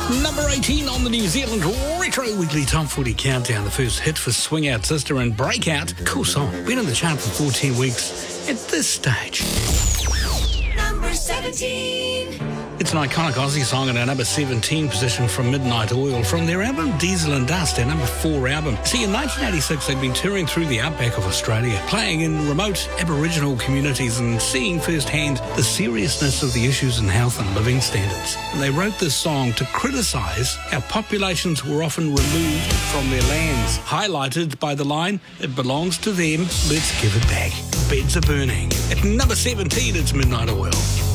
Number 18 on the New Zealand Retro Weekly Top 40 Countdown. The first hit for Swing Out Sister and Breakout. Cool song. Been in the chart for 14 weeks at this stage. Number 17. It's an iconic Aussie song in our number 17 position from Midnight Oil from their album Diesel and Dust, our number 4 album. See, in 1986, they'd been touring through the outback of Australia, playing in remote Aboriginal communities and seeing firsthand the seriousness of the issues in health and living standards. And they wrote this song to criticise how populations were often removed from their lands, highlighted by the line, "It belongs to them, let's give it back." Beds are burning. At number 17, it's Midnight Oil.